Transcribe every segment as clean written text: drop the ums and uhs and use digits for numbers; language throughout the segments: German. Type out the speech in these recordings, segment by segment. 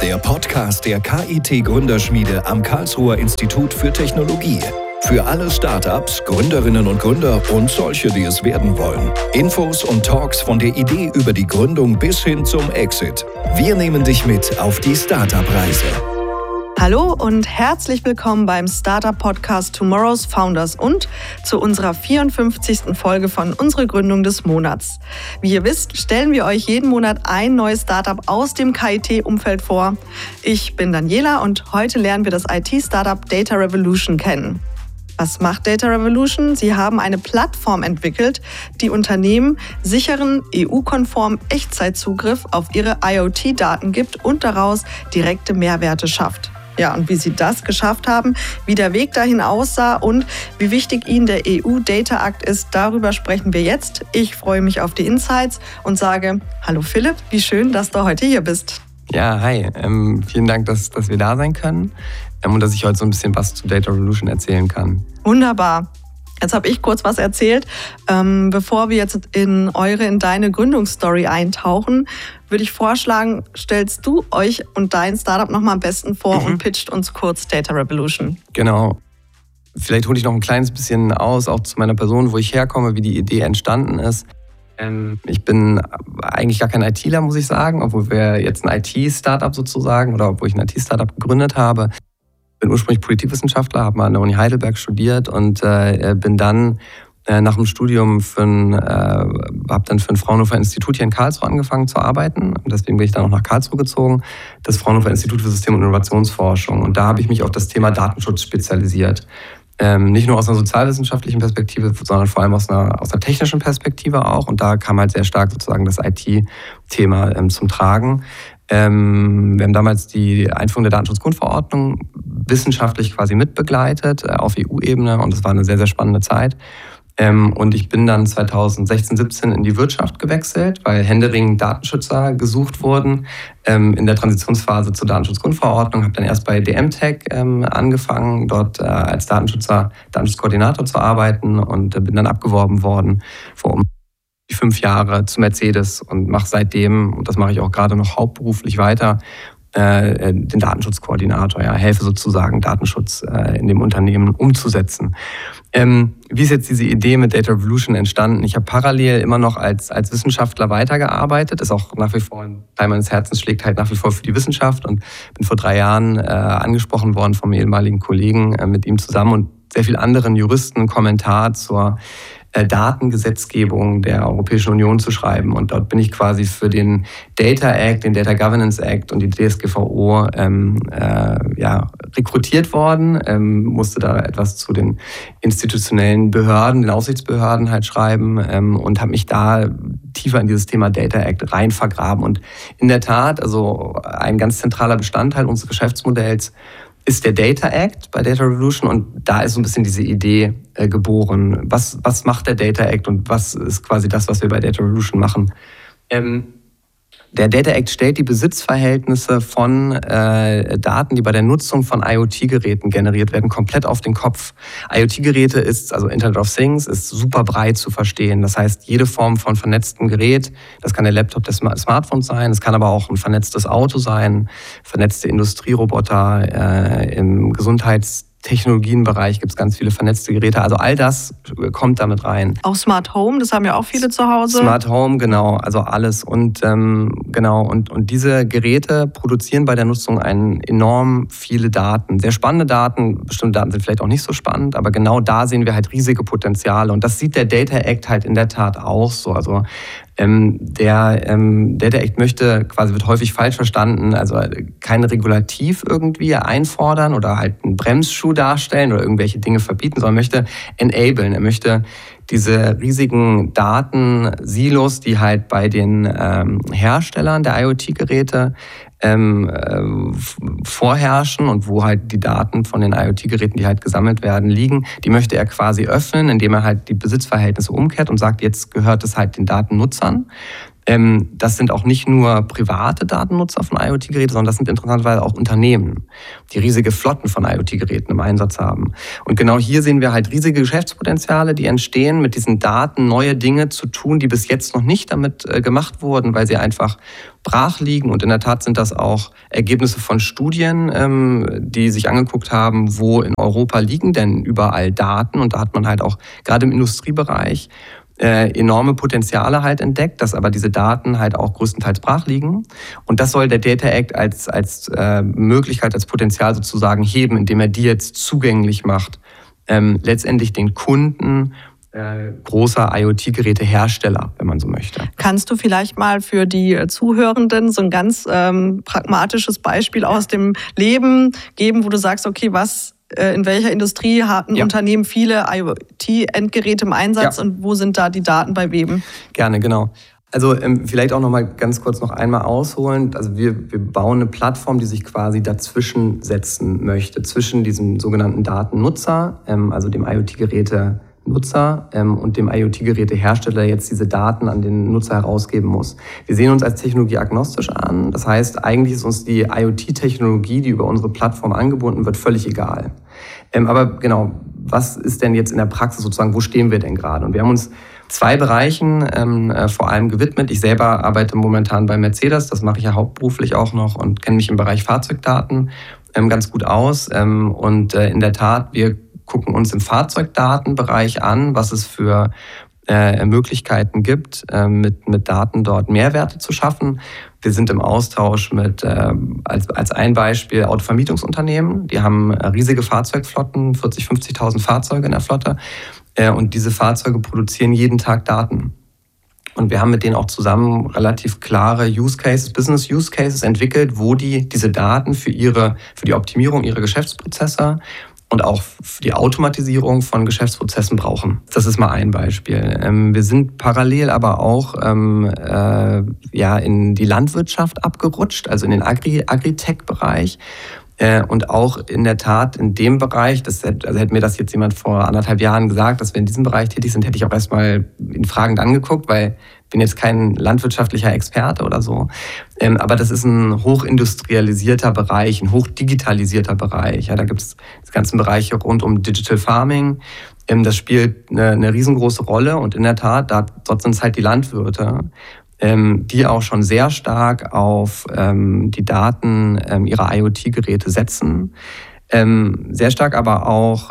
der Podcast der KIT-Gründerschmiede am Karlsruher Institut für Technologie. Für alle Startups, Gründerinnen und Gründer und solche, die es werden wollen. Infos und Talks von der Idee über die Gründung bis hin zum Exit. Wir nehmen dich mit auf die Startup-Reise. Hallo und herzlich willkommen beim Startup-Podcast Tomorrow's Founders und zu unserer 54. Folge von Unsere Gründung des Monats. Wie ihr wisst, stellen wir euch jeden Monat ein neues Startup aus dem KIT-Umfeld vor. Ich bin Daniela und heute lernen wir das IT-Startup Data Revolution kennen. Was macht Data Revolution? Sie haben eine Plattform entwickelt, die Unternehmen sicheren, EU-konformen Echtzeitzugriff auf ihre IoT-Daten gibt und daraus direkte Mehrwerte schafft. Ja, und wie sie das geschafft haben, wie der Weg dahin aussah und wie wichtig ihnen der EU-Data Act ist, darüber sprechen wir jetzt. Ich freue mich auf die Insights und sage, hallo Philipp, wie schön, dass du heute hier bist. Ja, hi. Vielen Dank, dass wir da sein können und dass ich heute so ein bisschen was zu Data Revolution erzählen kann. Wunderbar. Jetzt habe ich kurz was erzählt. Bevor wir jetzt in deine Gründungsstory eintauchen, würde ich vorschlagen, stellst du euch und dein Startup nochmal am besten vor und pitcht uns kurz Data Revolution. Genau. Vielleicht hole ich noch ein kleines bisschen aus, auch zu meiner Person, wo ich herkomme, wie die Idee entstanden ist. Ich bin eigentlich gar kein ITler, muss ich sagen, obwohl wir jetzt ein IT-Startup sozusagen oder obwohl ich ein IT-Startup gegründet habe. Ich bin ursprünglich Politikwissenschaftler, habe mal an der Uni Heidelberg studiert und bin dann nach dem Studium habe dann für ein Fraunhofer Institut hier in Karlsruhe angefangen zu arbeiten. Und deswegen bin ich dann auch nach Karlsruhe gezogen, das Fraunhofer Institut für System- und Innovationsforschung. Und da habe ich mich auf das Thema Datenschutz spezialisiert. Nicht nur aus einer sozialwissenschaftlichen Perspektive, sondern vor allem aus einer technischen Perspektive auch. Und da kam halt sehr stark sozusagen das IT-Thema zum Tragen. Wir haben damals die Einführung der Datenschutzgrundverordnung wissenschaftlich quasi mitbegleitet auf EU-Ebene und es war eine sehr, sehr spannende Zeit. Und ich bin dann 2016, 17 in die Wirtschaft gewechselt, weil händeringend Datenschützer gesucht wurden in der Transitionsphase zur Datenschutzgrundverordnung. Habe dann erst bei DM-Tech angefangen, dort als Datenschutzkoordinator zu arbeiten und bin dann abgeworben worden vor 5 Jahre zu Mercedes und mache seitdem, und das mache ich auch gerade noch hauptberuflich weiter, den Datenschutzkoordinator, helfe sozusagen Datenschutz in dem Unternehmen umzusetzen. Wie ist jetzt diese Idee mit Data Revolution entstanden? Ich habe parallel immer noch als Wissenschaftler weitergearbeitet, ist auch nach wie vor ein Teil meines Herzens, schlägt halt nach wie vor für die Wissenschaft und bin vor 3 Jahren angesprochen worden vom ehemaligen Kollegen mit ihm zusammen und sehr vielen anderen Juristen Kommentar zur Datengesetzgebung der Europäischen Union zu schreiben. Und dort bin ich quasi für den Data Act, den Data Governance Act und die DSGVO rekrutiert worden, musste da etwas zu den institutionellen Behörden, den Aufsichtsbehörden halt schreiben und habe mich da tiefer in dieses Thema Data Act rein vergraben. Und in der Tat, also ein ganz zentraler Bestandteil unseres Geschäftsmodells ist der Data Act bei Data Revolution und da ist so ein bisschen diese Idee geboren. Was macht der Data Act und was ist quasi das, was wir bei Data Revolution machen? Der Data Act stellt die Besitzverhältnisse von Daten, die bei der Nutzung von IoT-Geräten generiert werden, komplett auf den Kopf. IoT-Geräte ist, also Internet of Things, ist super breit zu verstehen. Das heißt, jede Form von vernetztem Gerät, das kann der Laptop des Smartphones sein, es kann aber auch ein vernetztes Auto sein, vernetzte Industrieroboter, im Gesundheitstechnologienbereich gibt es ganz viele vernetzte Geräte. Also all das kommt damit rein. Auch Smart Home, das haben ja auch viele zu Hause. Smart Home, genau, also alles. Und und diese Geräte produzieren bei der Nutzung enorm viele Daten. Sehr spannende Daten, bestimmte Daten sind vielleicht auch nicht so spannend, aber genau da sehen wir halt riesige Potenziale. Und das sieht der Data Act halt in der Tat auch so. Also der Data Act wird häufig falsch verstanden, also kein Regulativ irgendwie einfordern oder halt einen Bremsschuh darstellen oder irgendwelche Dinge verbieten, sondern möchte enablen. Er möchte diese riesigen Datensilos, die halt bei den Herstellern der IoT-Geräte vorherrschen und wo halt die Daten von den IoT-Geräten, die halt gesammelt werden, liegen, die möchte er quasi öffnen, indem er halt die Besitzverhältnisse umkehrt und sagt, jetzt gehört es halt den Datennutzern. Das sind auch nicht nur private Datennutzer von IoT-Geräten, sondern das sind interessanterweise auch Unternehmen, die riesige Flotten von IoT-Geräten im Einsatz haben. Und genau hier sehen wir halt riesige Geschäftspotenziale, die entstehen, mit diesen Daten neue Dinge zu tun, die bis jetzt noch nicht damit gemacht wurden, weil sie einfach brach liegen. Und in der Tat sind das auch Ergebnisse von Studien, die sich angeguckt haben, wo in Europa liegen denn überall Daten. Und da hat man halt auch gerade im Industriebereich enorme Potenziale halt entdeckt, dass aber diese Daten halt auch größtenteils brach liegen. Und das soll der Data Act als Möglichkeit, als Potenzial sozusagen heben, indem er die jetzt zugänglich macht, letztendlich den Kunden großer IoT-Gerätehersteller, wenn man so möchte. Kannst du vielleicht mal für die Zuhörenden so ein ganz pragmatisches Beispiel aus dem Leben geben, wo du sagst, okay, in welcher Industrie haben Unternehmen viele IoT-Endgeräte im Einsatz und wo sind da die Daten bei wem? Gerne, genau. Also vielleicht auch noch mal ganz kurz noch einmal ausholen. Also wir bauen eine Plattform, die sich quasi dazwischen setzen möchte, zwischen diesem sogenannten Datennutzer, also dem IoT-Gerätenutzer und dem IoT-Gerätehersteller, der jetzt diese Daten an den Nutzer herausgeben muss. Wir sehen uns als technologieagnostisch an. Das heißt, eigentlich ist uns die IoT-Technologie, die über unsere Plattform angebunden wird, völlig egal. Aber genau, was ist denn jetzt in der Praxis sozusagen, wo stehen wir denn gerade? Und wir haben uns 2 Bereichen vor allem gewidmet. Ich selber arbeite momentan bei Mercedes, das mache ich ja hauptberuflich auch noch und kenne mich im Bereich Fahrzeugdaten ganz gut aus. Und in der Tat, wir gucken uns im Fahrzeugdatenbereich an, was es für Möglichkeiten gibt, mit Daten dort Mehrwerte zu schaffen. Wir sind im Austausch mit, als ein Beispiel, Autovermietungsunternehmen. Die haben riesige Fahrzeugflotten, 40.000, 50.000 Fahrzeuge in der Flotte. Und diese Fahrzeuge produzieren jeden Tag Daten. Und wir haben mit denen auch zusammen relativ klare Business Use Cases entwickelt, wo die diese Daten für die Optimierung ihrer Geschäftsprozesse und auch für die Automatisierung von Geschäftsprozessen brauchen. Das ist mal ein Beispiel. Wir sind parallel aber auch in die Landwirtschaft abgerutscht, also in den Agritech-Bereich. Und auch in der Tat in dem Bereich, hätte mir das jetzt jemand vor 1,5 Jahren gesagt, dass wir in diesem Bereich tätig sind, hätte ich auch erstmal ihn fragend angeguckt, weil ich bin jetzt kein landwirtschaftlicher Experte oder so. Aber das ist ein hochindustrialisierter Bereich, ein hochdigitalisierter Bereich. Ja, da gibt es die ganzen Bereiche rund um Digital Farming. Das spielt eine riesengroße Rolle und in der Tat, dort sind es halt die Landwirte, die auch schon sehr stark auf die Daten ihrer IoT-Geräte setzen. Sehr stark aber auch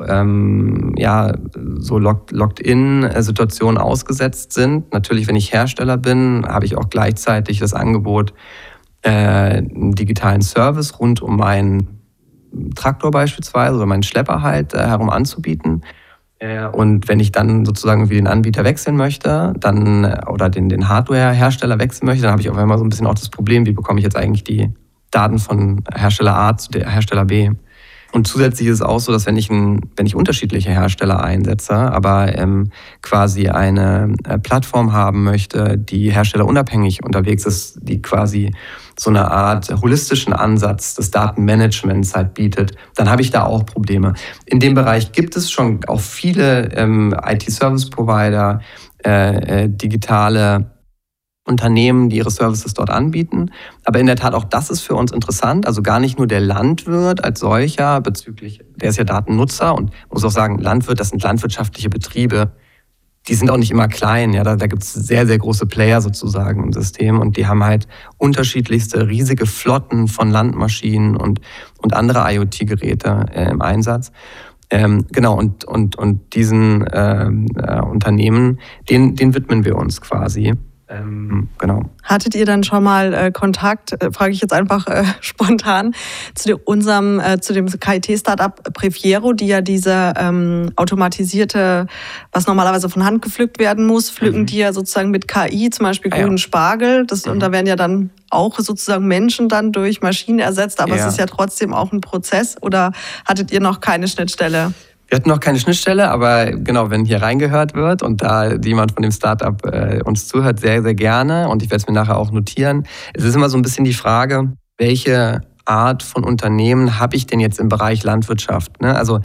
so Locked-in-Situationen ausgesetzt sind. Natürlich, wenn ich Hersteller bin, habe ich auch gleichzeitig das Angebot, einen digitalen Service rund um meinen Traktor beispielsweise oder meinen Schlepper halt herum anzubieten. Und wenn ich dann sozusagen den Anbieter wechseln möchte, oder den Hardware-Hersteller wechseln möchte, dann habe ich auf einmal so ein bisschen auch das Problem, wie bekomme ich jetzt eigentlich die Daten von Hersteller A zu Hersteller B. Und zusätzlich ist es auch so, dass wenn ich unterschiedliche Hersteller einsetze, aber quasi eine Plattform haben möchte, die herstellerunabhängig unterwegs ist, die quasi so eine Art holistischen Ansatz des Datenmanagements halt bietet, dann habe ich da auch Probleme. In dem Bereich gibt es schon auch viele IT-Service-Provider, digitale Unternehmen, die ihre Services dort anbieten. Aber in der Tat, auch das ist für uns interessant. Also gar nicht nur der Landwirt als solcher, der ist ja Datennutzer und muss auch sagen, Landwirt, das sind landwirtschaftliche Betriebe. Die sind auch nicht immer klein. Ja, da gibt es sehr, sehr große Player sozusagen im System und die haben halt unterschiedlichste riesige Flotten von Landmaschinen und andere IoT-Geräte im Einsatz. Genau, und diesen Unternehmen, denen widmen wir uns quasi. Genau. Hattet ihr dann schon mal Kontakt, frage ich jetzt einfach spontan, zu dem KIT-Startup Prefiero, die ja diese automatisierte, was normalerweise von Hand gepflückt werden muss, pflücken die ja sozusagen mit KI, zum Beispiel grünen Spargel. Und da werden ja dann auch sozusagen Menschen dann durch Maschinen ersetzt, aber es ist ja trotzdem auch ein Prozess. Oder hattet ihr noch keine Schnittstelle? Wir hatten noch keine Schnittstelle, aber genau, wenn hier reingehört wird und da jemand von dem Startup uns zuhört, sehr, sehr gerne. Und ich werde es mir nachher auch notieren. Es ist immer so ein bisschen die Frage, welche Art von Unternehmen habe ich denn jetzt im Bereich Landwirtschaft? Ne? Also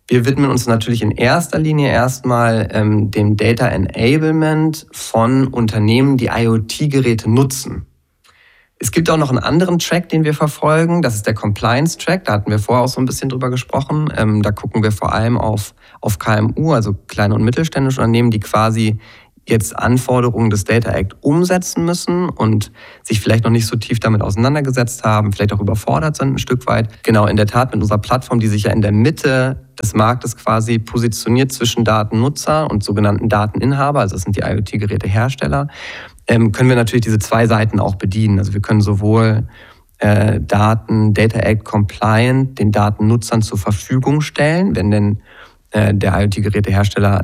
Wir widmen uns natürlich in erster Linie erstmal dem Data Enablement von Unternehmen, die IoT-Geräte nutzen. Es gibt auch noch einen anderen Track, den wir verfolgen. Das ist der Compliance-Track. Da hatten wir vorher auch so ein bisschen drüber gesprochen. Da gucken wir vor allem auf KMU, also kleine und mittelständische Unternehmen, die quasi jetzt Anforderungen des Data Act umsetzen müssen und sich vielleicht noch nicht so tief damit auseinandergesetzt haben, vielleicht auch überfordert sind ein Stück weit. Genau, in der Tat mit unserer Plattform, die sich ja in der Mitte des Marktes quasi positioniert zwischen Datennutzer und sogenannten Dateninhaber, also das sind die IoT-Gerätehersteller, können wir natürlich diese zwei Seiten auch bedienen. Also wir können sowohl Daten Data Act compliant den Datennutzern zur Verfügung stellen, wenn denn der IoT-Gerätehersteller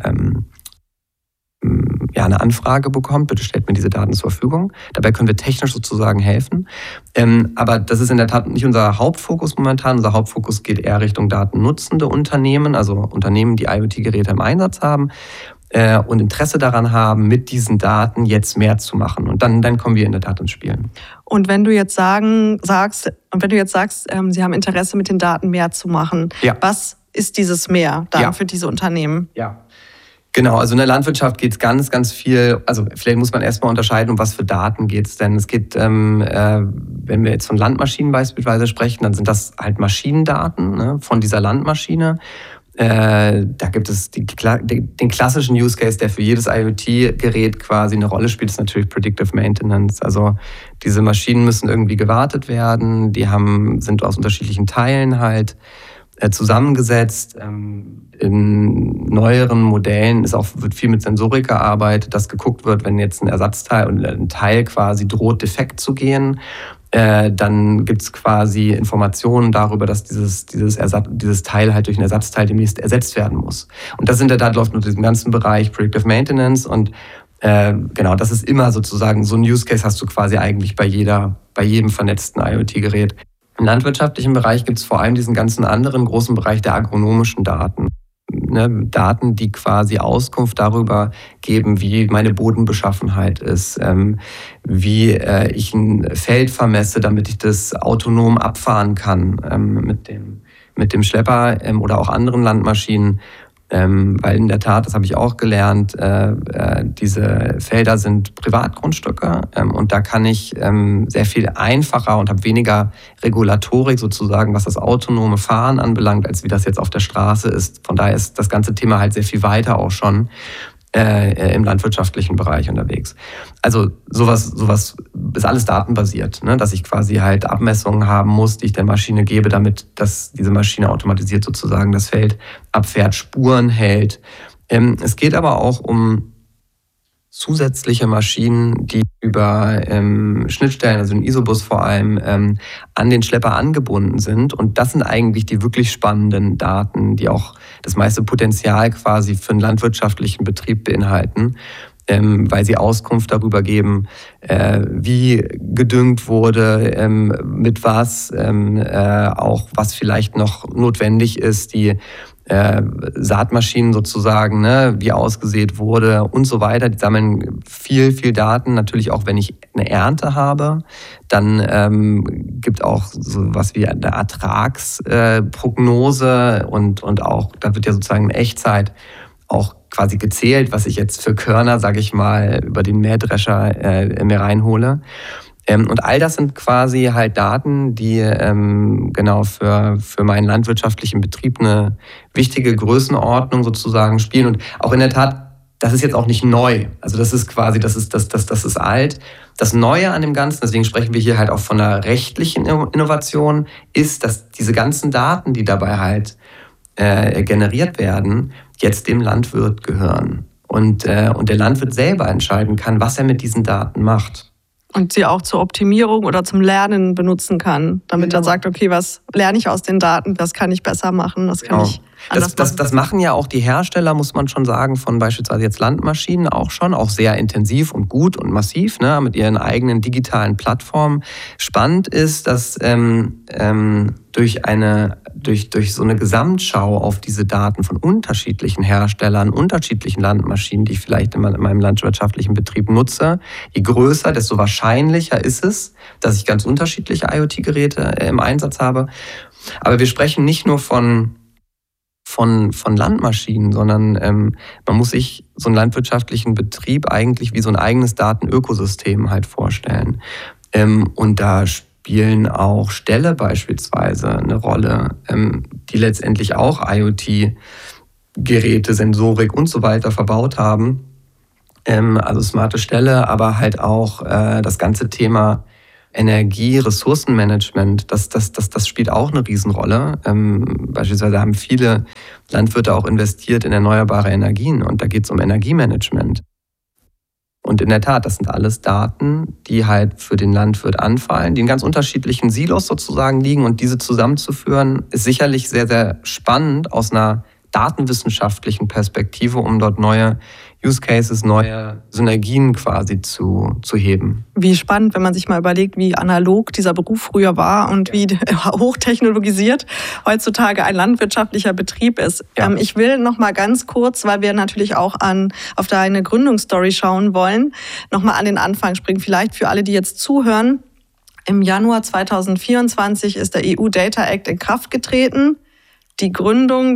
eine Anfrage bekommt, bitte stellt mir diese Daten zur Verfügung. Dabei können wir technisch sozusagen helfen. Aber das ist in der Tat nicht unser Hauptfokus momentan. Unser Hauptfokus geht eher Richtung datennutzende Unternehmen, also Unternehmen, die IoT-Geräte im Einsatz haben und Interesse daran haben, mit diesen Daten jetzt mehr zu machen. Und dann kommen wir in der Tat ins Spiel. Und wenn du jetzt sagst, Sie haben Interesse, mit den Daten mehr zu machen, was ist dieses Mehr dann für diese Unternehmen? Ja. Genau, also in der Landwirtschaft geht es ganz, ganz viel, also vielleicht muss man erstmal unterscheiden, um was für Daten geht es denn. Es geht, wenn wir jetzt von Landmaschinen beispielsweise sprechen, dann sind das halt Maschinendaten, ne, von dieser Landmaschine. Da gibt es den klassischen Use Case, der für jedes IoT-Gerät quasi eine Rolle spielt, ist natürlich Predictive Maintenance. Also diese Maschinen müssen irgendwie gewartet werden, sind aus unterschiedlichen Teilen halt zusammengesetzt. In neueren Modellen wird viel mit Sensorik gearbeitet, dass geguckt wird, wenn jetzt ein Ersatzteil und ein Teil quasi droht, defekt zu gehen, dann gibt es quasi Informationen darüber, dass dieses Teil halt durch ein Ersatzteil demnächst ersetzt werden muss. Und das in der Tat läuft unter diesem ganzen Bereich Predictive Maintenance und genau, das ist immer sozusagen so ein Use Case hast du quasi eigentlich bei jedem vernetzten IoT-Gerät. Im landwirtschaftlichen Bereich gibt es vor allem diesen ganzen anderen großen Bereich der agronomischen Daten. Ne, Daten, die quasi Auskunft darüber geben, wie meine Bodenbeschaffenheit ist, wie ich ein Feld vermesse, damit ich das autonom abfahren kann mit dem Schlepper oder auch anderen Landmaschinen. Weil in der Tat, das habe ich auch gelernt, diese Felder sind Privatgrundstücke und da kann ich sehr viel einfacher und habe weniger Regulatorik sozusagen, was das autonome Fahren anbelangt, als wie das jetzt auf der Straße ist. Von daher ist das ganze Thema halt sehr viel weiter auch schon im landwirtschaftlichen Bereich unterwegs. Also sowas ist alles datenbasiert, ne? Dass ich quasi halt Abmessungen haben muss, die ich der Maschine gebe, damit diese Maschine automatisiert sozusagen das Feld abfährt, Spuren hält. Es geht aber auch um zusätzliche Maschinen, die über Schnittstellen, also den Isobus vor allem, an den Schlepper angebunden sind. Und das sind eigentlich die wirklich spannenden Daten, die auch das meiste Potenzial quasi für einen landwirtschaftlichen Betrieb beinhalten, weil sie Auskunft darüber geben, wie gedüngt wurde, mit was, auch was vielleicht noch notwendig ist, die Saatmaschinen sozusagen, ne, wie ausgesät wurde und so weiter. Die sammeln viel, viel Daten. Natürlich auch, wenn ich eine Ernte habe, dann gibt auch so was wie eine Ertragsprognose und auch, da wird ja sozusagen in Echtzeit auch quasi gezählt, was ich jetzt für Körner, sage ich mal, über den Mähdrescher mir reinhole. Und all das sind quasi halt Daten, die genau für meinen landwirtschaftlichen Betrieb eine wichtige Größenordnung sozusagen spielen. Und auch in der Tat, das ist jetzt auch nicht neu. Also das ist quasi, das ist alt. Das Neue an dem Ganzen, deswegen sprechen wir hier halt auch von einer rechtlichen Innovation, ist, dass diese ganzen Daten, die dabei halt generiert werden, jetzt dem Landwirt gehören. Und der Landwirt selber entscheiden kann, was er mit diesen Daten macht. Und sie auch zur Optimierung oder zum Lernen benutzen kann, damit er sagt, okay, was lerne ich aus den Daten, das kann ich besser machen, das kann ich anders machen. Das machen ja auch die Hersteller, muss man schon sagen, von beispielsweise jetzt Landmaschinen auch sehr intensiv und gut und massiv, ne, mit ihren eigenen digitalen Plattformen. Spannend ist, dass durch so eine Gesamtschau auf diese Daten von unterschiedlichen Herstellern, unterschiedlichen Landmaschinen, die ich vielleicht in meinem landwirtschaftlichen Betrieb nutze, je größer, desto wahrscheinlicher ist es, dass ich ganz unterschiedliche IoT-Geräte im Einsatz habe. Aber wir sprechen nicht nur von von Landmaschinen, sondern man muss sich so einen landwirtschaftlichen Betrieb eigentlich wie so ein eigenes Datenökosystem halt vorstellen. Und da spielen auch Ställe beispielsweise eine Rolle, die letztendlich auch IoT-Geräte, Sensorik und so weiter verbaut haben. Also smarte Ställe, aber halt auch das ganze Thema Energie, Ressourcenmanagement, das spielt auch eine Riesenrolle. Beispielsweise haben viele Landwirte auch investiert in erneuerbare Energien und da geht es um Energiemanagement. Und in der Tat, das sind alles Daten, die halt für den Landwirt anfallen, die in ganz unterschiedlichen Silos sozusagen liegen und diese zusammenzuführen, ist sicherlich sehr, sehr spannend aus einer datenwissenschaftlichen Perspektive, um dort neue Use Cases, neue Synergien quasi zu heben. Wie spannend, wenn man sich mal überlegt, wie analog dieser Beruf früher war und wie hochtechnologisiert heutzutage ein landwirtschaftlicher Betrieb ist. Ja. Ich will noch mal ganz kurz, weil wir natürlich auch auf deine Gründungsstory schauen wollen, noch mal an den Anfang springen. Vielleicht für alle, die jetzt zuhören. Im Januar 2024 ist der EU Data Act in Kraft getreten. Die Gründung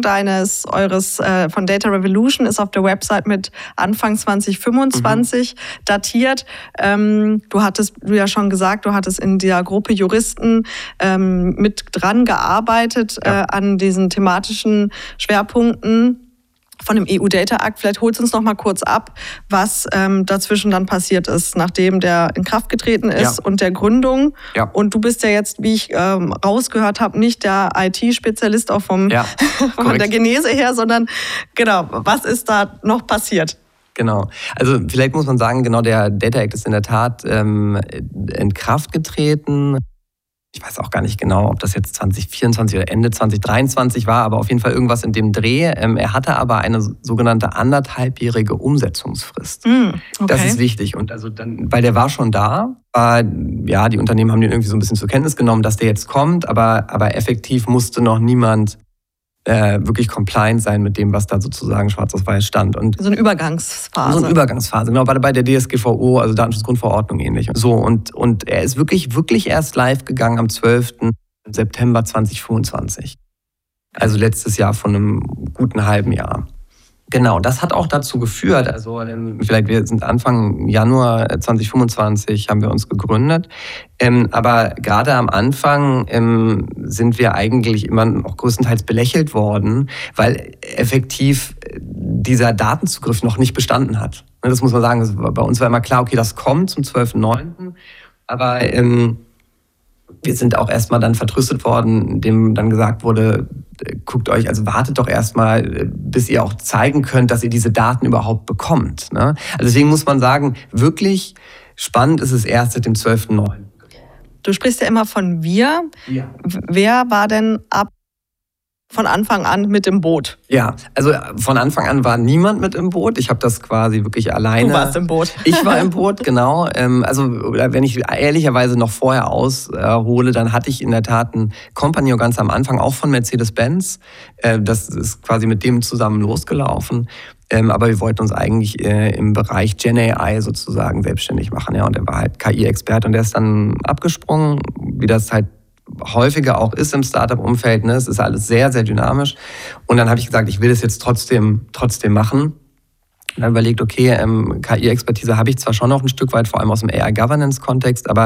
von Data Revolution ist auf der Website mit Anfang 2025 datiert. Du ja schon gesagt, du hattest in der Gruppe Juristen mit dran gearbeitet an diesen thematischen Schwerpunkten von dem EU-Data Act. Vielleicht holst du uns noch mal kurz ab, was dazwischen dann passiert ist, nachdem der in Kraft getreten ist und der Gründung. Ja. Und du bist ja jetzt, wie ich rausgehört habe, nicht der IT-Spezialist auch von der Genese her, sondern genau, was ist da noch passiert? Genau. Also vielleicht muss man sagen, genau, der Data Act ist in der Tat in Kraft getreten. Ich weiß auch gar nicht genau, ob das jetzt 2024 oder Ende 2023 war, aber auf jeden Fall irgendwas in dem Dreh. Er hatte aber eine sogenannte 1,5-jährige Umsetzungsfrist. Okay. Das ist wichtig. Und also dann, weil der war schon da. Die Unternehmen haben den irgendwie so ein bisschen zur Kenntnis genommen, dass der jetzt kommt, aber effektiv musste noch niemand wirklich compliant sein mit dem, was da sozusagen schwarz auf weiß stand. Und so eine Übergangsphase. Genau, bei der DSGVO, also Datenschutzgrundverordnung ähnlich. So, und er ist wirklich erst live gegangen am 12. September 2025. Also letztes Jahr von einem guten halben Jahr. Genau, das hat auch dazu geführt, also wir sind Anfang Januar 2025 haben wir uns gegründet, aber gerade am Anfang sind wir eigentlich immer noch größtenteils belächelt worden, weil effektiv dieser Datenzugriff noch nicht bestanden hat. Das muss man sagen, bei uns war immer klar, okay, das kommt zum 12.09., aber wir sind auch erstmal dann vertröstet worden, indem dann gesagt wurde, wartet doch erstmal, bis ihr auch zeigen könnt, dass ihr diese Daten überhaupt bekommt. Ne? Also deswegen muss man sagen, wirklich spannend ist es erst seit dem 12.09. Du sprichst ja immer von wir. Ja. Wer war denn von Anfang an mit im Boot? Ja, also von Anfang an war niemand mit im Boot. Ich habe das quasi wirklich alleine. Du warst im Boot. Ich war im Boot, genau. Wenn ich ehrlicherweise noch vorher aushole, dann hatte ich in der Tat ein Compagnon ganz am Anfang, auch von Mercedes-Benz. Das ist quasi mit dem zusammen losgelaufen. Aber wir wollten uns eigentlich im Bereich Gen AI sozusagen selbstständig machen. Ja? Und er war halt KI-Experte und der ist dann abgesprungen, wie das halt häufiger auch ist im Startup-Umfeld. Ne? Es ist alles sehr, sehr dynamisch. Und dann habe ich gesagt, ich will das jetzt trotzdem machen. Und dann überlegt, okay, KI-Expertise habe ich zwar schon noch ein Stück weit, vor allem aus dem AI-Governance-Kontext, aber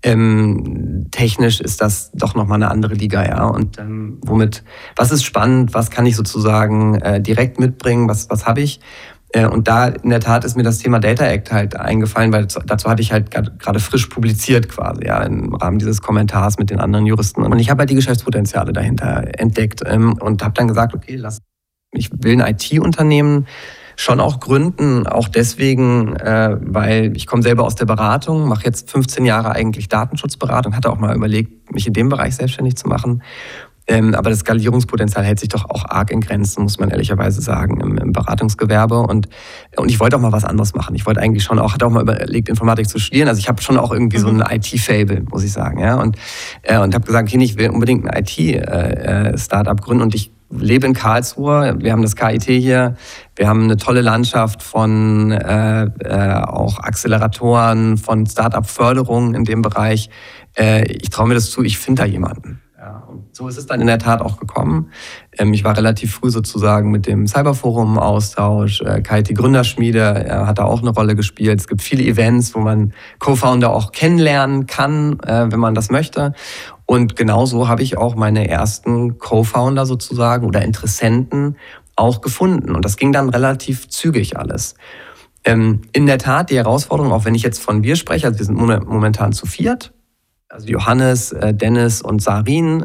technisch ist das doch nochmal eine andere Liga. Ja? Und was ist spannend, was kann ich sozusagen direkt mitbringen, was habe ich? Und da in der Tat ist mir das Thema Data Act halt eingefallen, weil dazu hatte ich halt gerade frisch publiziert quasi, ja, im Rahmen dieses Kommentars mit den anderen Juristen. Und ich habe halt die Geschäftspotenziale dahinter entdeckt und habe dann gesagt, okay, ich will ein IT-Unternehmen schon auch gründen, auch deswegen, weil ich komme selber aus der Beratung, mache jetzt 15 Jahre eigentlich Datenschutzberatung, hatte auch mal überlegt, mich in dem Bereich selbstständig zu machen. Aber das Skalierungspotenzial hält sich doch auch arg in Grenzen, muss man ehrlicherweise sagen, im Beratungsgewerbe. Und ich wollte auch mal was anderes machen. Ich wollte eigentlich hatte auch mal überlegt, Informatik zu studieren. Also ich habe schon auch irgendwie so ein IT-Fable, muss ich sagen. Ja? Und habe gesagt, okay, ich will unbedingt ein IT-Startup gründen. Und ich lebe in Karlsruhe. Wir haben das KIT hier. Wir haben eine tolle Landschaft von auch Acceleratoren, von Startup-Förderungen in dem Bereich. Ich traue mir das zu, ich finde da jemanden. So ist es dann in der Tat auch gekommen. Ich war relativ früh sozusagen mit dem Cyberforum im Austausch. KIT Gründerschmiede hat da auch eine Rolle gespielt. Es gibt viele Events, wo man Co-Founder auch kennenlernen kann, wenn man das möchte. Und genauso habe ich auch meine ersten Co-Founder sozusagen oder Interessenten auch gefunden. Und das ging dann relativ zügig alles. In der Tat, die Herausforderung, auch wenn ich jetzt von wir spreche, also wir sind momentan zu 4, also Johannes, Dennis und Sarin,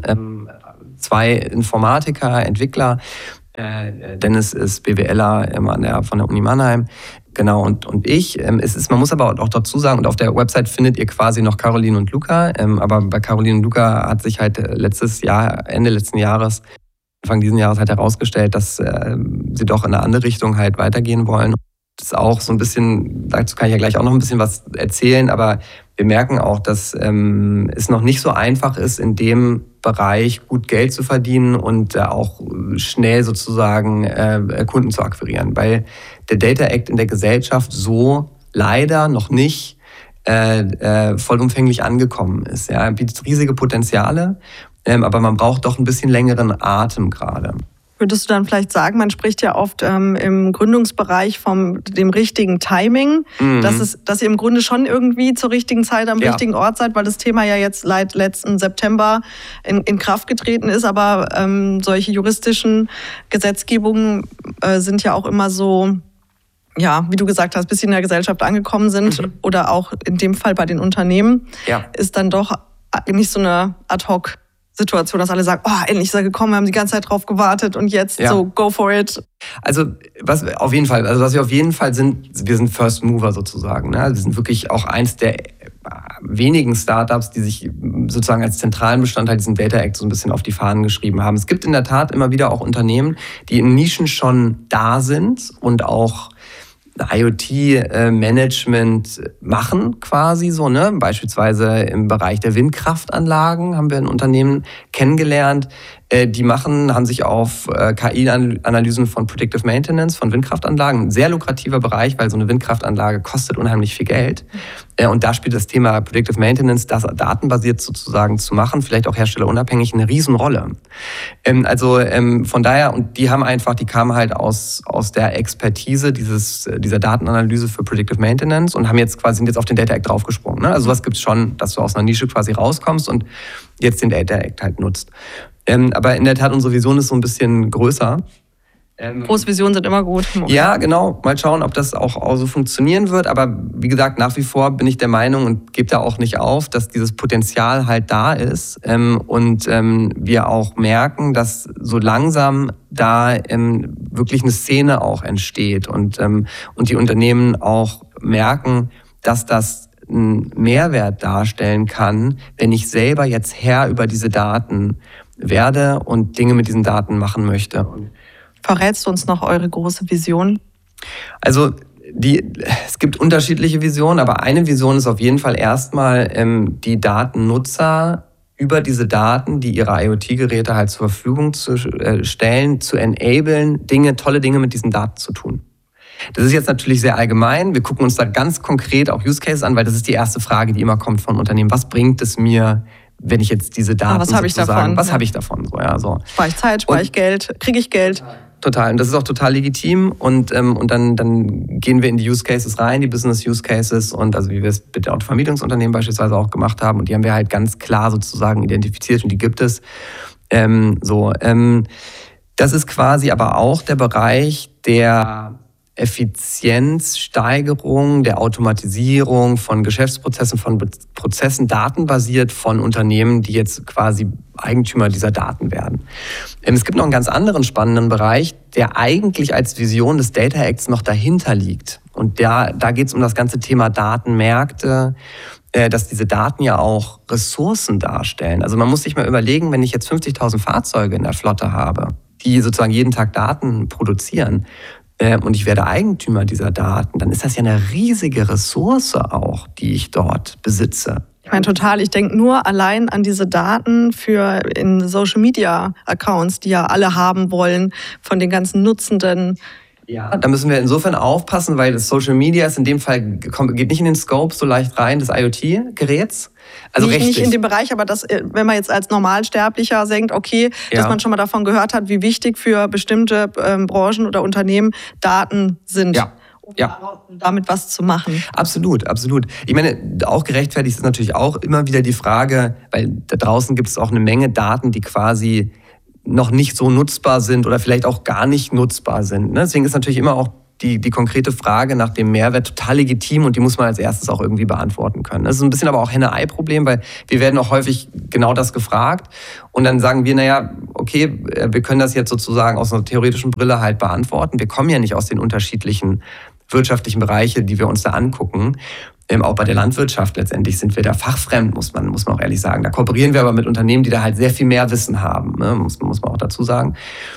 2 Informatiker, Entwickler. Dennis ist BWLer von der Uni Mannheim. Genau, und ich. Man muss aber auch dazu sagen, und auf der Website findet ihr quasi noch Caroline und Luca. Aber bei Caroline und Luca hat sich halt Ende letzten Jahres, Anfang diesen Jahres halt herausgestellt, dass sie doch in eine andere Richtung halt weitergehen wollen. Das ist auch so ein bisschen, dazu kann ich ja gleich auch noch ein bisschen was erzählen, aber wir merken auch, dass es noch nicht so einfach ist, in dem Bereich gut Geld zu verdienen und auch schnell sozusagen Kunden zu akquirieren, weil der Data Act in der Gesellschaft so leider noch nicht vollumfänglich angekommen ist. Ja, er bietet riesige Potenziale, aber man braucht doch ein bisschen längeren Atem gerade. Würdest du dann vielleicht sagen, man spricht ja oft im Gründungsbereich von dem richtigen Timing, dass ihr im Grunde schon irgendwie zur richtigen Zeit am richtigen Ort seid, weil das Thema ja jetzt seit letzten September in Kraft getreten ist, aber solche juristischen Gesetzgebungen sind ja auch immer so, ja, wie du gesagt hast, bis sie in der Gesellschaft angekommen sind oder auch in dem Fall bei den Unternehmen, ist dann doch nicht so eine Ad-Hoc-Situation, dass alle sagen, oh, endlich ist er gekommen, wir haben die ganze Zeit drauf gewartet und jetzt so, go for it. Also was wir auf jeden Fall sind, wir sind First Mover sozusagen. Ne? Wir sind wirklich auch eins der wenigen Startups, die sich sozusagen als zentralen Bestandteil diesen Data Act so ein bisschen auf die Fahnen geschrieben haben. Es gibt in der Tat immer wieder auch Unternehmen, die in Nischen schon da sind und auch IoT-Management machen quasi so, ne? Beispielsweise im Bereich der Windkraftanlagen haben wir ein Unternehmen kennengelernt, die haben sich auf KI-Analysen von Predictive Maintenance von Windkraftanlagen, ein sehr lukrativer Bereich, weil so eine Windkraftanlage kostet unheimlich viel Geld. Und da spielt das Thema Predictive Maintenance, das datenbasiert sozusagen zu machen, vielleicht auch herstellerunabhängig, eine Riesenrolle. Von daher, und die kamen halt aus der Expertise dieser Datenanalyse für Predictive Maintenance und sind jetzt auf den Data Act draufgesprungen. Ne? Also was gibt's schon, dass du aus einer Nische quasi rauskommst und jetzt den Data Act halt nutzt. Aber in der Tat, unsere Vision ist so ein bisschen größer. Große Visionen sind immer gut. Ja, genau. Mal schauen, ob das auch so funktionieren wird. Aber wie gesagt, nach wie vor bin ich der Meinung und gebe da auch nicht auf, dass dieses Potenzial halt da ist. Und wir auch merken, dass so langsam da wirklich eine Szene auch entsteht. Und die Unternehmen auch merken, dass das einen Mehrwert darstellen kann, wenn ich selber jetzt Herr über diese Daten werde und Dinge mit diesen Daten machen möchte. Verrätst du uns noch eure große Vision? Also es gibt unterschiedliche Visionen, aber eine Vision ist auf jeden Fall erstmal, die Datennutzer über diese Daten, die ihre IoT-Geräte halt zur Verfügung zu stellen, zu enablen, tolle Dinge mit diesen Daten zu tun. Das ist jetzt natürlich sehr allgemein. Wir gucken uns da ganz konkret auch Use Cases an, weil das ist die erste Frage, die immer kommt von Unternehmen. Was bringt es mir, wenn ich jetzt diese Daten was habe ich davon? Was habe ich davon? Spare ich Zeit, spare ich Geld, kriege ich Geld? Total. Und das ist auch total legitim. Und dann gehen wir in die Use Cases rein, die Business Use Cases. Und also wie wir es mit den Autovermietungsunternehmen beispielsweise auch gemacht haben. Und die haben wir halt ganz klar sozusagen identifiziert und die gibt es. Das ist quasi aber auch der Bereich der Effizienzsteigerung, der Automatisierung von Geschäftsprozessen, von Prozessen, datenbasiert von Unternehmen, die jetzt quasi Eigentümer dieser Daten werden. Es gibt noch einen ganz anderen spannenden Bereich, der eigentlich als Vision des Data Acts noch dahinter liegt. Und da geht es um das ganze Thema Datenmärkte, dass diese Daten ja auch Ressourcen darstellen. Also man muss sich mal überlegen, wenn ich jetzt 50.000 Fahrzeuge in der Flotte habe, die sozusagen jeden Tag Daten produzieren, und ich werde Eigentümer dieser Daten, dann ist das ja eine riesige Ressource auch, die ich dort besitze. Ich meine total, ich denke nur allein an diese Daten in Social-Media-Accounts, die ja alle haben wollen von den ganzen Nutzenden. Ja, da müssen wir insofern aufpassen, weil das Social Media ist in dem Fall, geht nicht in den Scope so leicht rein des IoT-Geräts. Also nicht in dem Bereich, aber dass, wenn man jetzt als Normalsterblicher denkt, okay, dass man schon mal davon gehört hat, wie wichtig für bestimmte Branchen oder Unternehmen Daten sind. Um damit was zu machen. Absolut, absolut. Ich meine, auch gerechtfertigt ist natürlich auch immer wieder die Frage, weil da draußen gibt es auch eine Menge Daten, die quasi noch nicht so nutzbar sind oder vielleicht auch gar nicht nutzbar sind. Deswegen ist natürlich immer auch die konkrete Frage nach dem Mehrwert total legitim und die muss man als erstes auch irgendwie beantworten können. Das ist ein bisschen aber auch Henne-Ei-Problem, weil wir werden auch häufig genau das gefragt und dann sagen wir, naja, okay, wir können das jetzt sozusagen aus einer theoretischen Brille halt beantworten. Wir kommen ja nicht aus den unterschiedlichen wirtschaftlichen Bereiche, die wir uns da angucken. Auch bei der Landwirtschaft letztendlich sind wir da fachfremd, muss man auch ehrlich sagen. Da kooperieren wir aber mit Unternehmen, die da halt sehr viel mehr Wissen haben, muss man auch dazu sagen.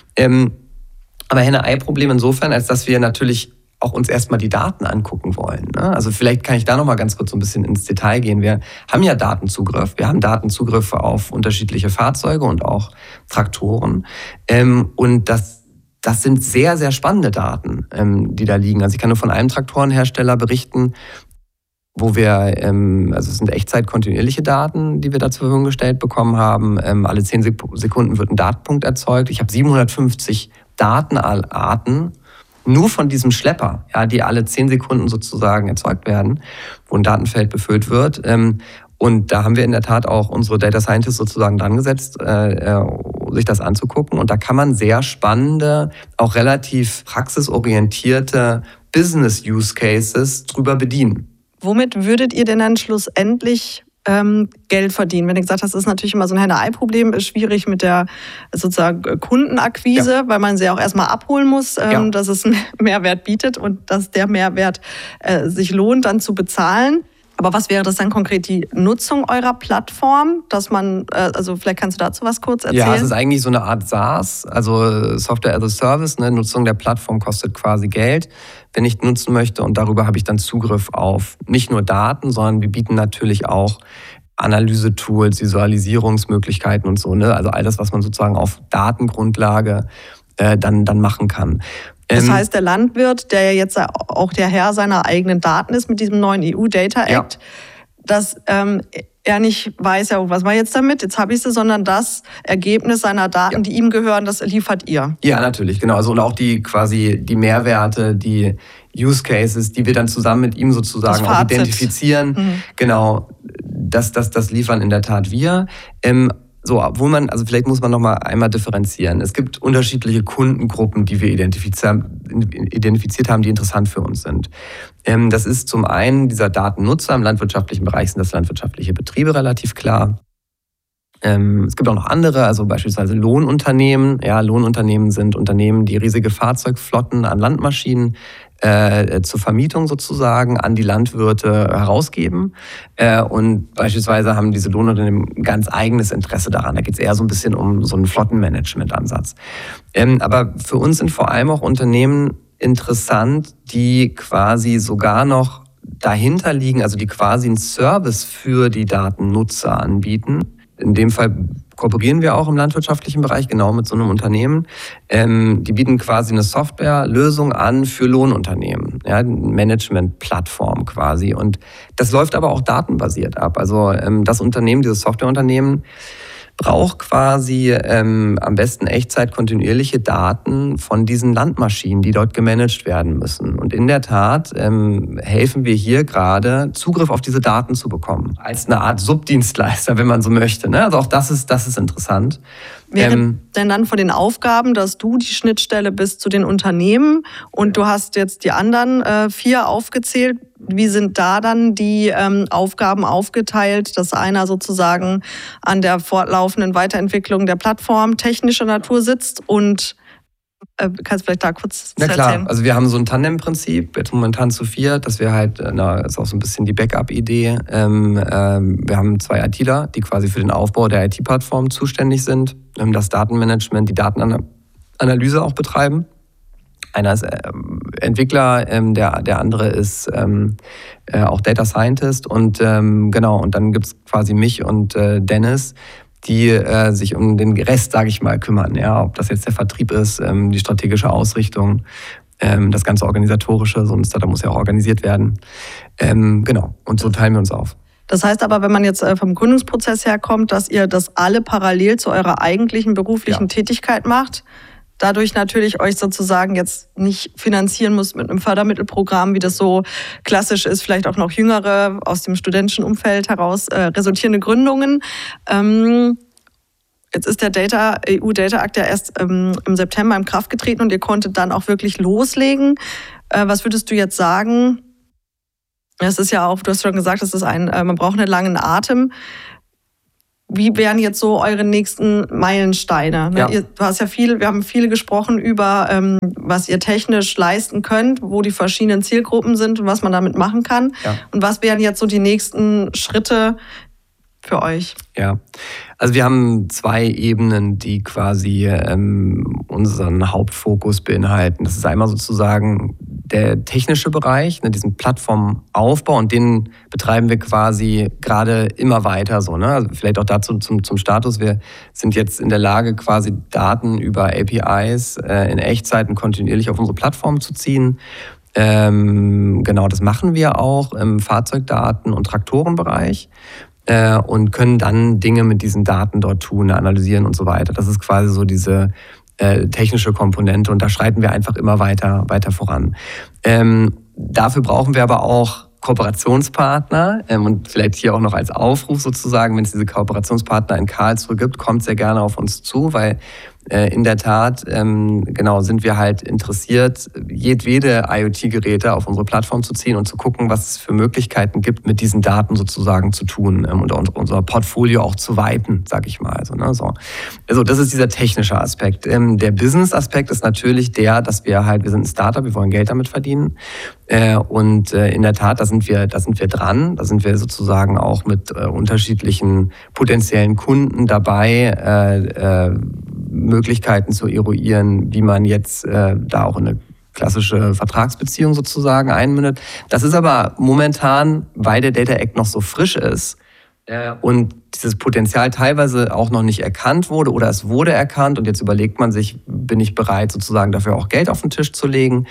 Aber Henne-Ei-Problem insofern, als dass wir natürlich auch uns erstmal die Daten angucken wollen. Also vielleicht kann ich da noch mal ganz kurz so ein bisschen ins Detail gehen. Wir haben ja Datenzugriff. Wir haben Datenzugriff auf unterschiedliche Fahrzeuge und auch Traktoren. Und das sind sehr, sehr spannende Daten, die da liegen. Also ich kann nur von einem Traktorenhersteller berichten, wo wir, also es sind Echtzeit-kontinuierliche Daten, die wir da zur Verfügung gestellt bekommen haben. Alle 10 Sekunden wird ein Datenpunkt erzeugt. Ich habe 750 Datenarten nur von diesem Schlepper, die alle 10 Sekunden sozusagen erzeugt werden, wo ein Datenfeld befüllt wird. Und da haben wir in der Tat auch unsere Data Scientists sozusagen dran gesetzt, sich das anzugucken. Und da kann man sehr spannende, auch relativ praxisorientierte Business-Use-Cases drüber bedienen. Womit würdet ihr denn dann schlussendlich Geld verdienen? Wenn du gesagt hast, das ist natürlich immer so ein Henne-Ei-Problem, ist schwierig mit der sozusagen Kundenakquise, weil man sie auch erstmal abholen muss, dass es einen Mehrwert bietet und dass der Mehrwert sich lohnt, dann zu bezahlen. Aber was wäre das dann konkret, die Nutzung eurer Plattform, dass man, also vielleicht kannst du dazu was kurz erzählen? Ja, es ist eigentlich so eine Art SaaS, also Software as a Service. Nutzung der Plattform kostet quasi Geld, wenn ich nutzen möchte. Und darüber habe ich dann Zugriff auf nicht nur Daten, sondern wir bieten natürlich auch Analyse-Tools, Visualisierungsmöglichkeiten und so. Also all das, was man sozusagen auf Datengrundlage dann machen kann. Das heißt, der Landwirt, der ja jetzt auch der Herr seiner eigenen Daten ist mit diesem neuen EU-Data Act, dass er nicht weiß, was war jetzt damit, jetzt habe ich sie, sondern das Ergebnis seiner Daten, die ihm gehören, das liefert ihr. Ja, natürlich, genau. Also und auch die Mehrwerte, die Use Cases, die wir dann zusammen mit ihm sozusagen auch identifizieren. Genau, das liefern in der Tat wir. So, obwohl also vielleicht muss man noch mal einmal differenzieren. Es gibt unterschiedliche Kundengruppen, die wir identifiziert haben, die interessant für uns sind. Das ist zum einen dieser Datennutzer. Im landwirtschaftlichen Bereich sind das landwirtschaftliche Betriebe, relativ klar. Es gibt auch noch andere, also beispielsweise Lohnunternehmen. Ja, Lohnunternehmen sind Unternehmen, die riesige Fahrzeugflotten an Landmaschinen zur Vermietung sozusagen an die Landwirte herausgeben. Und beispielsweise haben diese Lohnunternehmen ein ganz eigenes Interesse daran. Da geht es eher so ein bisschen um so einen Flottenmanagement-Ansatz. Aber für uns sind vor allem auch Unternehmen interessant, die quasi sogar noch dahinter liegen, also die quasi einen Service für die Datennutzer anbieten. In dem Fall kooperieren wir auch im landwirtschaftlichen Bereich genau mit so einem Unternehmen. Die bieten quasi eine Softwarelösung an für Lohnunternehmen, eine Management-Plattform quasi. Und das läuft aber auch datenbasiert ab. Also das Unternehmen, dieses Softwareunternehmen, braucht quasi am besten Echtzeit kontinuierliche Daten von diesen Landmaschinen, die dort gemanagt werden müssen. Und in der Tat helfen wir hier gerade, Zugriff auf diese Daten zu bekommen. Als eine Art Subdienstleister, wenn man so möchte. Also auch das ist interessant. Wäre denn dann von den Aufgaben, dass du die Schnittstelle bist zu den Unternehmen und du hast jetzt die anderen 4 aufgezählt, wie sind da dann die Aufgaben aufgeteilt, dass einer sozusagen an der fortlaufenden Weiterentwicklung der Plattform technischer Natur sitzt und kannst du vielleicht da kurz erzählen? Na klar, also wir haben so ein Tandem-Prinzip, jetzt momentan zu 4, dass wir halt, ist auch so ein bisschen die Backup-Idee, wir haben 2 ITler, die quasi für den Aufbau der IT-Plattform zuständig sind, das Datenmanagement, die Datenanalyse auch betreiben. Einer ist Entwickler, der andere ist auch Data Scientist und genau, und dann gibt es quasi mich und Dennis, die sich um den Rest, sage ich mal, kümmern. Ja, ob das jetzt der Vertrieb ist, die strategische Ausrichtung, das ganze Organisatorische, so ein Startup muss ja auch organisiert werden. Genau, und so teilen wir uns auf. Das heißt aber, wenn man jetzt vom Gründungsprozess herkommt, dass ihr das alle parallel zu eurer eigentlichen beruflichen Tätigkeit macht, dadurch natürlich euch sozusagen jetzt nicht finanzieren muss mit einem Fördermittelprogramm, wie das so klassisch ist, vielleicht auch noch jüngere aus dem studentischen Umfeld heraus resultierende Gründungen. Jetzt ist der EU Data Act ja erst im September in Kraft getreten und ihr konntet dann auch wirklich loslegen. Was würdest du jetzt sagen? Es ist ja auch, du hast schon gesagt, man braucht einen langen Atem. Wie wären jetzt so eure nächsten Meilensteine? Ja. Wir haben viel gesprochen über, was ihr technisch leisten könnt, wo die verschiedenen Zielgruppen sind und was man damit machen kann. Ja. Und was wären jetzt so die nächsten Schritte für euch? Ja, also wir haben 2 Ebenen, die quasi unseren Hauptfokus beinhalten. Das ist einmal sozusagen der technische Bereich, diesen Plattformaufbau, und den betreiben wir quasi gerade immer weiter so. Ne? Also vielleicht auch dazu zum Status. Wir sind jetzt in der Lage, quasi Daten über APIs in Echtzeit und kontinuierlich auf unsere Plattform zu ziehen. Genau, das machen wir auch im Fahrzeugdaten- und Traktorenbereich. Und können dann Dinge mit diesen Daten dort tun, analysieren und so weiter. Das ist quasi so diese technische Komponente, und da schreiten wir einfach immer weiter voran. Dafür brauchen wir aber auch Kooperationspartner, und vielleicht hier auch noch als Aufruf sozusagen, wenn es diese Kooperationspartner in Karlsruhe gibt, kommt sehr gerne auf uns zu, weil in der Tat sind wir halt interessiert, jedwede IoT-Geräte auf unsere Plattform zu ziehen und zu gucken, was es für Möglichkeiten gibt, mit diesen Daten sozusagen zu tun und unser Portfolio auch zu weiten, sag ich mal. Also das ist dieser technische Aspekt. Der Business-Aspekt ist natürlich der, dass wir sind ein Startup, wir wollen Geld damit verdienen. Und in der Tat, da sind wir dran. Da sind wir sozusagen auch mit unterschiedlichen potenziellen Kunden dabei, Möglichkeiten zu eruieren, wie man jetzt da auch in eine klassische Vertragsbeziehung sozusagen einmündet. Das ist aber momentan, weil der Data Act noch so frisch ist und dieses Potenzial teilweise auch noch nicht erkannt wurde oder es wurde erkannt und jetzt überlegt man sich, bin ich bereit sozusagen dafür auch Geld auf den Tisch zu legen.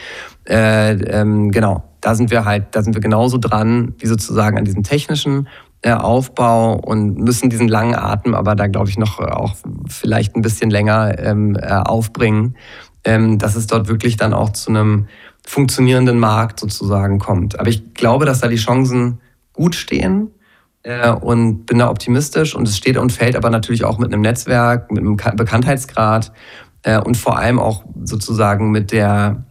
Genau, da sind wir genauso dran wie sozusagen an diesem technischen Aufbau und müssen diesen langen Atem aber da, glaube ich, noch auch vielleicht ein bisschen länger aufbringen, dass es dort wirklich dann auch zu einem funktionierenden Markt sozusagen kommt. Aber ich glaube, dass da die Chancen gut stehen und bin da optimistisch, und es steht und fällt aber natürlich auch mit einem Netzwerk, mit einem Bekanntheitsgrad und vor allem auch sozusagen mit der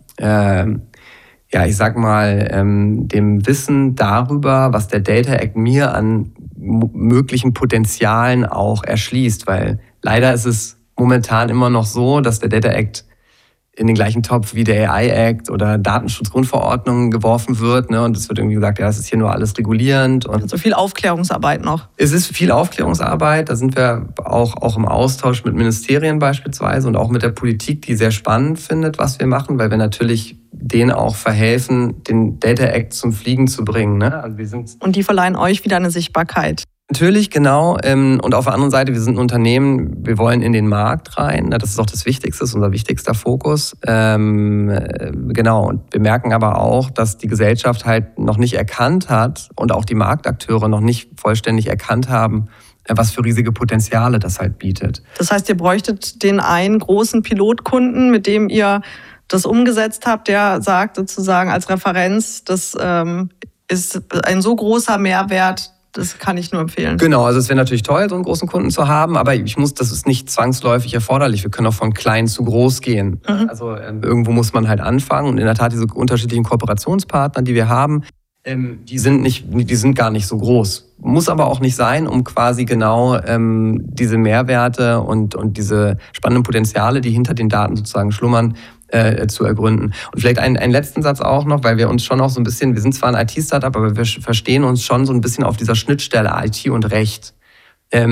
dem Wissen darüber, was der Data Act mir an möglichen Potenzialen auch erschließt. Weil leider ist es momentan immer noch so, dass der Data Act in den gleichen Topf wie der AI Act oder Datenschutzgrundverordnung geworfen wird. Ne? Und es wird irgendwie gesagt, ja, das ist hier nur alles regulierend. Und so viel Aufklärungsarbeit noch. Es ist viel Aufklärungsarbeit. Da sind wir auch im Austausch mit Ministerien beispielsweise und auch mit der Politik, die sehr spannend findet, was wir machen, weil wir natürlich denen auch verhelfen, den Data Act zum Fliegen zu bringen. Ne? Also und die verleihen euch wieder eine Sichtbarkeit. Natürlich, genau. Und auf der anderen Seite, wir sind ein Unternehmen, wir wollen in den Markt rein. Das ist auch das Wichtigste, das ist unser wichtigster Fokus. Genau. Und wir merken aber auch, dass die Gesellschaft halt noch nicht erkannt hat und auch die Marktakteure noch nicht vollständig erkannt haben, was für riesige Potenziale das halt bietet. Das heißt, ihr bräuchtet den einen großen Pilotkunden, mit dem ihr das umgesetzt habt, der sagt sozusagen als Referenz, das ist ein so großer Mehrwert, das kann ich nur empfehlen. Genau, also es wäre natürlich toll, so einen großen Kunden zu haben, aber das ist nicht zwangsläufig erforderlich. Wir können auch von klein zu groß gehen. Mhm. Also irgendwo muss man halt anfangen, und in der Tat diese unterschiedlichen Kooperationspartner, die wir haben, die sind gar nicht so groß. Muss aber auch nicht sein, um quasi genau diese Mehrwerte und diese spannenden Potenziale, die hinter den Daten sozusagen schlummern, zu ergründen. Und vielleicht einen letzten Satz auch noch, weil wir uns schon auch so ein bisschen, wir sind zwar ein IT-Startup, aber wir verstehen uns schon so ein bisschen auf dieser Schnittstelle IT und Recht. Es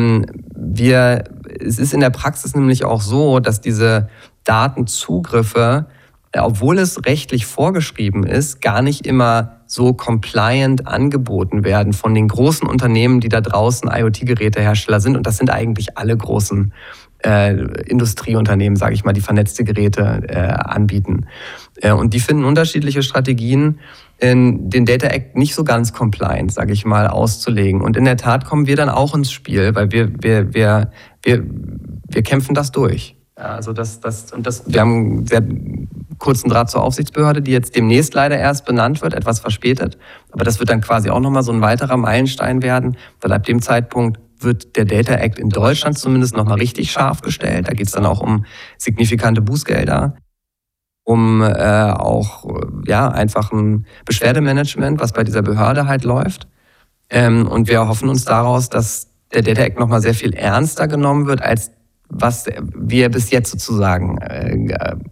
ist in der Praxis nämlich auch so, dass diese Datenzugriffe, obwohl es rechtlich vorgeschrieben ist, gar nicht immer so compliant angeboten werden von den großen Unternehmen, die da draußen IoT-Gerätehersteller sind. Und das sind eigentlich alle großen Industrieunternehmen, sage ich mal, die vernetzte Geräte anbieten. Und die finden unterschiedliche Strategien, den Data Act nicht so ganz compliant, sage ich mal, auszulegen. Und in der Tat kommen wir dann auch ins Spiel, weil wir kämpfen das durch. Ja, also wir haben einen sehr kurzen Draht zur Aufsichtsbehörde, die jetzt demnächst leider erst benannt wird, etwas verspätet. Aber das wird dann quasi auch nochmal so ein weiterer Meilenstein werden, weil ab dem Zeitpunkt wird der Data Act in Deutschland zumindest nochmal richtig scharf gestellt. Da geht es dann auch um signifikante Bußgelder, um auch einfach ein Beschwerdemanagement, was bei dieser Behörde halt läuft. Und wir erhoffen uns daraus, dass der Data Act nochmal sehr viel ernster genommen wird, als wie er bis jetzt sozusagen in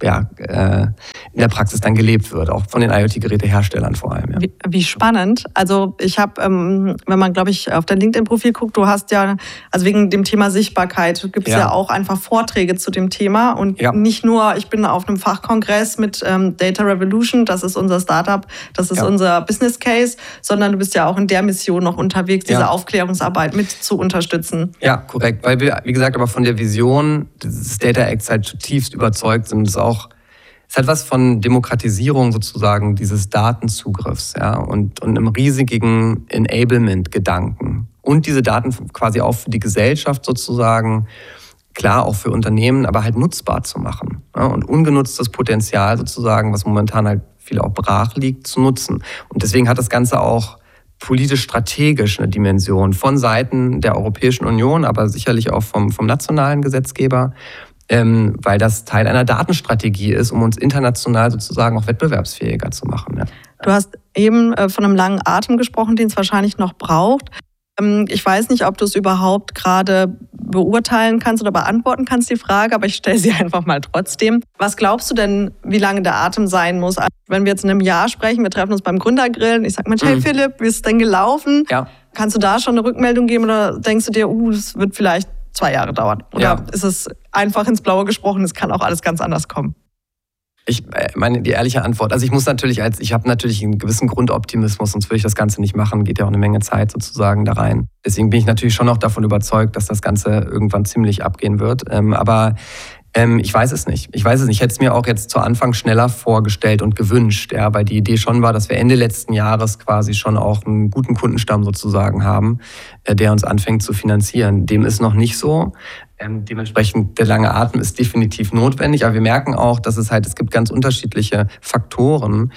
der Praxis dann gelebt wird, auch von den IoT-Geräteherstellern vor allem. Ja. Wie spannend. Also ich habe, wenn man, glaube ich, auf dein LinkedIn-Profil guckt, du hast ja, also wegen dem Thema Sichtbarkeit, gibt es ja auch einfach Vorträge zu dem Thema und nicht nur, ich bin auf einem Fachkongress mit Data Revolution, das ist unser Startup, das ist unser Business Case, sondern du bist ja auch in der Mission noch unterwegs, diese Aufklärungsarbeit mit zu unterstützen. Ja, korrekt, weil wir, wie gesagt, aber von der Vision des Data Acts halt zutiefst überzeugt sind. Es hat was von Demokratisierung sozusagen dieses Datenzugriffs, und einem riesigen Enablement-Gedanken. Und diese Daten quasi auch für die Gesellschaft sozusagen, klar auch für Unternehmen, aber halt nutzbar zu machen. Ja, und ungenutztes Potenzial sozusagen, was momentan halt viel auch brach liegt, zu nutzen. Und deswegen hat das Ganze auch politisch-strategisch eine Dimension von Seiten der Europäischen Union, aber sicherlich auch vom nationalen Gesetzgeber, weil das Teil einer Datenstrategie ist, um uns international sozusagen auch wettbewerbsfähiger zu machen. Ja. Du hast eben von einem langen Atem gesprochen, den es wahrscheinlich noch braucht. Ich weiß nicht, ob du es überhaupt gerade beurteilen kannst oder beantworten kannst, die Frage, aber ich stelle sie einfach mal trotzdem. Was glaubst du denn, wie lange der Atem sein muss? Wenn wir jetzt in einem Jahr sprechen, wir treffen uns beim Gründergrillen, ich sage, Mensch, hey Philipp, wie ist es denn gelaufen? Ja. Kannst du da schon eine Rückmeldung geben oder denkst du dir, es wird vielleicht 2 Jahre dauern? Oder ist es einfach ins Blaue gesprochen, es kann auch alles ganz anders kommen? Ich meine, die ehrliche Antwort, also ich habe natürlich einen gewissen Grundoptimismus, sonst würde ich das Ganze nicht machen, geht ja auch eine Menge Zeit sozusagen da rein. Deswegen bin ich natürlich schon noch davon überzeugt, dass das Ganze irgendwann ziemlich abgehen wird. Aber ich weiß es nicht. Ich hätte es mir auch jetzt zu Anfang schneller vorgestellt und gewünscht, weil die Idee schon war, dass wir Ende letzten Jahres quasi schon auch einen guten Kundenstamm sozusagen haben, der uns anfängt zu finanzieren. Dem ist noch nicht so. Dementsprechend der lange Atem ist definitiv notwendig, aber wir merken auch, dass es gibt ganz unterschiedliche Faktoren,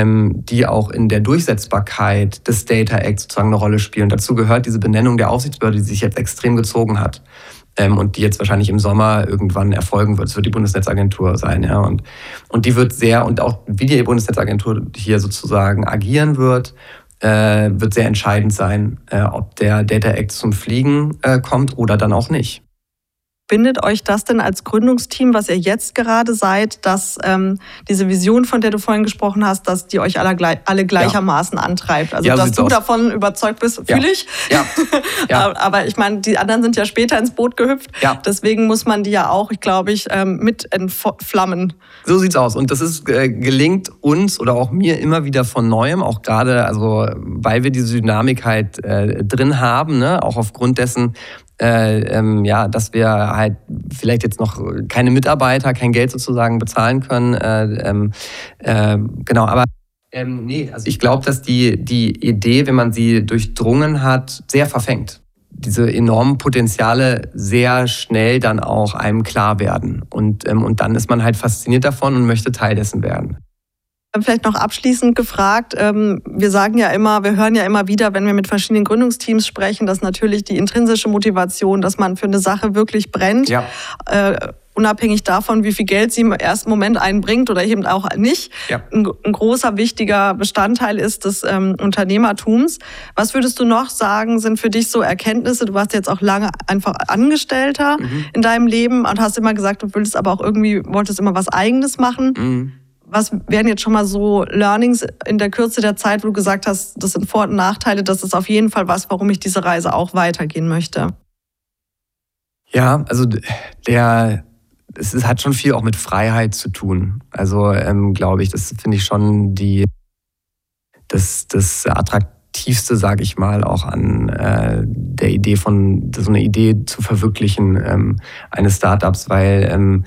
die auch in der Durchsetzbarkeit des Data Acts sozusagen eine Rolle spielen. Dazu gehört diese Benennung der Aufsichtsbehörde, die sich jetzt extrem gezogen hat und die jetzt wahrscheinlich im Sommer irgendwann erfolgen wird. Es wird die Bundesnetzagentur sein, und die wird und auch wie die Bundesnetzagentur hier sozusagen agieren wird sehr entscheidend sein, ob der Data Act zum Fliegen kommt oder dann auch nicht. Bindet euch das denn als Gründungsteam, was ihr jetzt gerade seid, dass diese Vision, von der du vorhin gesprochen hast, dass die euch alle gleichermaßen antreibt? Also dass du davon überzeugt bist, fühle ich. Ja. Aber ich meine, die anderen sind ja später ins Boot gehüpft. Ja. Deswegen muss man die ja auch, mit entflammen. So sieht's aus. Und das ist gelingt uns oder auch mir immer wieder von Neuem, auch gerade, weil wir diese Dynamik halt drin haben, auch aufgrund dessen, dass wir halt vielleicht jetzt noch keine Mitarbeiter, kein Geld sozusagen bezahlen können. Aber ich glaube, dass die Idee, wenn man sie durchdrungen hat, sehr verfängt. Diese enormen Potenziale sehr schnell dann auch einem klar werden. Und dann ist man halt fasziniert davon und möchte Teil dessen werden. Vielleicht noch abschließend gefragt, wir hören ja immer wieder, wenn wir mit verschiedenen Gründungsteams sprechen, dass natürlich die intrinsische Motivation, dass man für eine Sache wirklich brennt, unabhängig davon, wie viel Geld sie im ersten Moment einbringt oder eben auch nicht, ein großer, wichtiger Bestandteil ist des Unternehmertums. Was würdest du noch sagen, sind für dich so Erkenntnisse? Du warst jetzt auch lange einfach Angestellter in deinem Leben und hast immer gesagt, du wolltest immer was Eigenes machen. Was wären jetzt schon mal so Learnings in der Kürze der Zeit, wo du gesagt hast, das sind Vor- und Nachteile, das ist auf jeden Fall was, warum ich diese Reise auch weitergehen möchte? Ja, also es hat schon viel auch mit Freiheit zu tun. Also glaube ich, das finde ich schon das Attraktivste, sage ich mal, auch an der Idee so eine Idee zu verwirklichen eines Startups, weil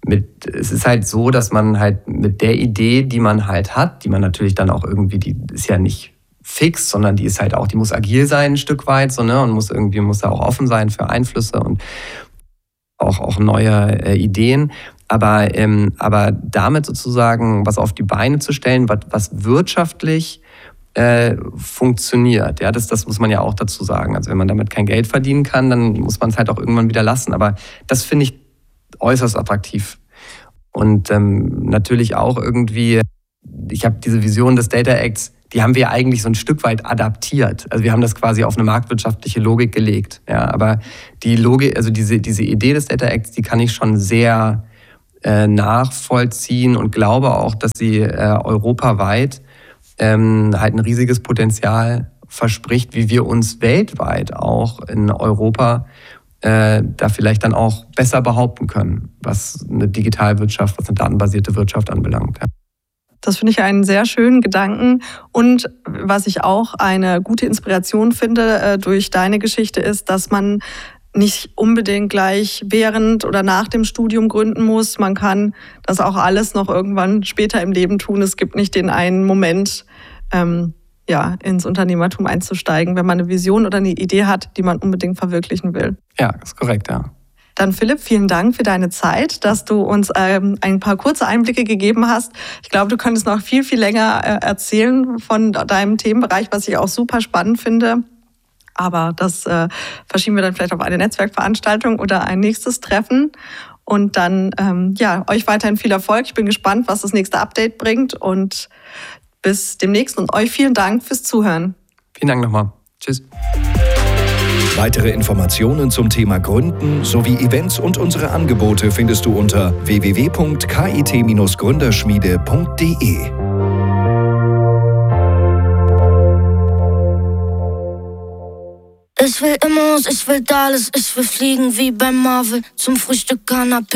es ist halt so, dass man halt mit der Idee, die man halt hat, die man natürlich dann auch irgendwie, die ist ja nicht fix, sondern die ist halt auch, die muss agil sein ein Stück weit, so, ne, und muss da auch offen sein für Einflüsse und auch neue Ideen. Aber damit sozusagen was auf die Beine zu stellen, was wirtschaftlich funktioniert. Ja, das muss man ja auch dazu sagen. Also wenn man damit kein Geld verdienen kann, dann muss man es halt auch irgendwann wieder lassen. Aber das finde ich äußerst attraktiv. Und natürlich auch irgendwie, ich habe diese Vision des Data Acts, die haben wir eigentlich so ein Stück weit adaptiert. Also wir haben das quasi auf eine marktwirtschaftliche Logik gelegt. Ja, aber die Logik, also diese Idee des Data Acts, die kann ich schon sehr nachvollziehen und glaube auch, dass sie europaweit halt ein riesiges Potenzial verspricht, wie wir uns weltweit auch in Europa da vielleicht dann auch besser behaupten können, was eine Digitalwirtschaft, was eine datenbasierte Wirtschaft anbelangt. Ja. Das finde ich einen sehr schönen Gedanken. Und was ich auch eine gute Inspiration finde durch deine Geschichte ist, dass man nicht unbedingt gleich während oder nach dem Studium gründen muss. Man kann das auch alles noch irgendwann später im Leben tun. Es gibt nicht den einen Moment, ins Unternehmertum einzusteigen, wenn man eine Vision oder eine Idee hat, die man unbedingt verwirklichen will. Ja, ist korrekt, ja. Dann Philipp, vielen Dank für deine Zeit, dass du uns ein paar kurze Einblicke gegeben hast. Ich glaube, du könntest noch viel, viel länger erzählen von deinem Themenbereich, was ich auch super spannend finde. Aber das verschieben wir dann vielleicht auf eine Netzwerkveranstaltung oder ein nächstes Treffen. Und dann, euch weiterhin viel Erfolg. Ich bin gespannt, was das nächste Update bringt. Und bis demnächst. Und euch vielen Dank fürs Zuhören. Vielen Dank nochmal. Tschüss. Weitere Informationen zum Thema Gründen sowie Events und unsere Angebote findest du unter www.kit-gründerschmiede.de. Ich will Immos, ich will alles, ich will fliegen wie bei Marvel. Zum Frühstück Canapé.